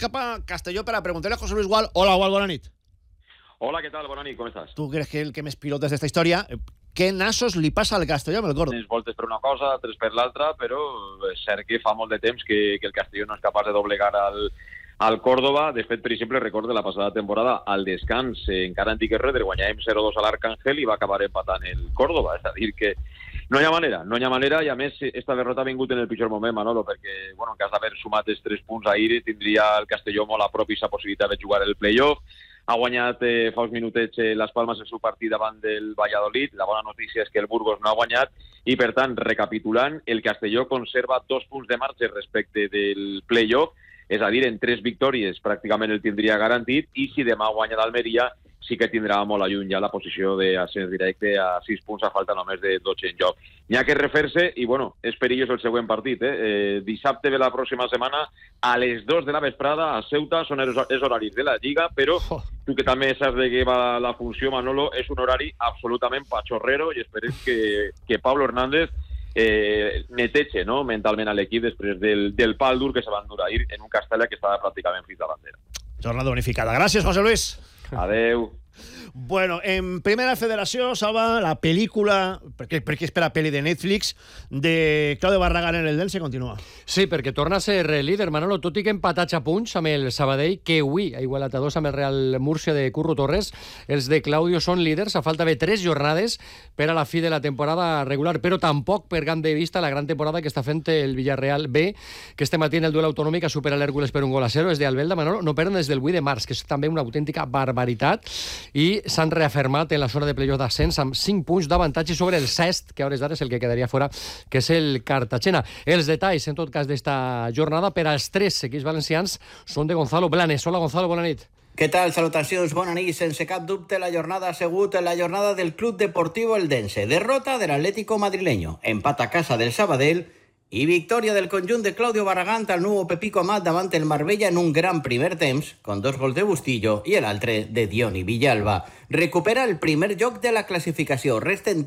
cap a Castelló per a preguntar-li a José Luis Gual. Hola, Gual, bona nit. Hola, ¿qué tal? Bona nit, com estàs? Tu creus que el que més pilotes d'esta història, què nassos li passa al Castelló amb el Córdoba? 3 voltes per una cosa, 3 per l'altra, però és cert que fa molt de temps que el Castelló no és capaç de doblegar al Córdoba. De fet, per exemple, recordo la passada temporada, al descans, encara en dic res, guanyàvem 0-2 a l'Arcángel i va acabar empatant el Córdoba. És a dir, que no hi ha manera, i a més, esta derrota ha vingut en el pitjor moment, Manolo, perquè, bueno, en cas d'haver sumat els 3 punts ahir, tindria el Castelló molt a prop i la possibilitat de jugar el play-off. Ha guanyat fa uns minutets les Palmes el seu partit davant del Valladolid. La bona notícia és que el Burgos no ha guanyat i, per tant, recapitulant, el Castelló conserva 2 punts de marge respecte del play-off, és a dir, en 3 victòries pràcticament el tindria garantit, i si demà guanya l'Almeria sí que tindrà molt a lluny ja la posició d'ascens directe a 6 punts a falta només de 12 en joc. N'hi ha que refer-se i, bueno, és perillós el següent partit. Dissabte de la pròxima setmana a les 2 de la vesprada a Ceuta, són els horaris de la Lliga, però tu que també saps de què va la funció, Manolo, és un horari absolutament pachorrero i esperem que Pablo Hernández neteja, no?, mentalment a l'equip després del pal dur que se va endur ahir en un Castella que estava pràcticament fins a bandera. Jornada unificada. Gràcies, José Luis. Adeu. Bueno, en Primera Federació, Salva, la pel·lícula, perquè espera pel·li de Netflix, de Claudio Barragán en el Dense, continua. Sí, perquè torna a ser líder, Manolo, tot i que empatats a punts amb el Sabadell, que avui ha igualat a 2 amb el Real Múrcia de Curro Torres. Els de Claudio són líders, a falta de 3 jornades per a la fi de la temporada regular, però tampoc perdem de vista la gran temporada que està fent el Villarreal B, que este matí en el duel autonòmic ha superat l'Hèrcules per 1-0, és d'Albelda, Manolo, no perden des del 8 de març, que és també una autèntica barbaritat, i s'han reafirmat en la zona de playoff d'ascens amb 5 punts d'avantatge sobre el Cest, que a hores d'ara és el que quedaria fora, que és el Cartagena. Els detalls, en tot cas, d'esta jornada per als 3 equips valencians són de Gonzalo Blanes. Hola, Gonzalo, bona nit. Què tal? Salutacions, bona nit. Sense cap dubte, la jornada ha sigut la jornada del Club Deportivo Eldense. Derrota de l'Atlético madrileño, empat a casa del Sabadell i victòria del conjunt de Claudio Barragán al nou Pepico Amat davant el Marbella en un gran primer temps, con 2 gols de Bustillo i l'altre de Dioni Villalba. Recupera el primer lloc de la classificació. Resten